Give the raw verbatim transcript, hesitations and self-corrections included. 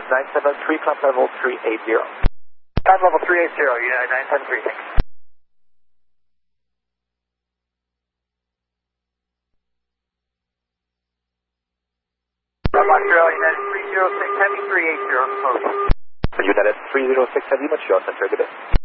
nine seven three, climb level three eighty. Climb level three eighty, United nine seven three, thanks. Montreal, United three zero six Heavy three eighty, close. United three zero six Heavy, Montreal, center, good day.